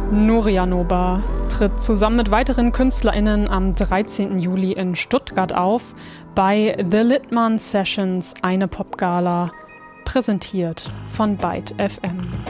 Nuria Noba tritt zusammen mit weiteren KünstlerInnen am 13. Juli in Stuttgart auf bei The Littmann Sessions, eine Popgala, präsentiert von Byte FM.